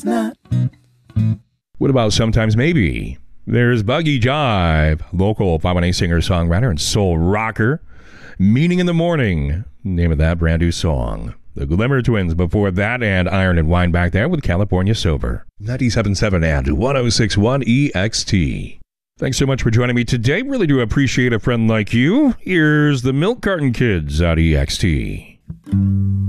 Sometimes not. What about Sometimes Maybe? There's Buggy Jive, local Bombay singer-songwriter and soul rocker. Meaning in the Morning, name of that brand new song. The Glimmer Twins before that, and Iron and Wine back there with California Sober. 97.7 and 106.1 EXT. Thanks so much for joining me today. Really do appreciate a friend like you. Here's the Milk Carton Kids out EXT.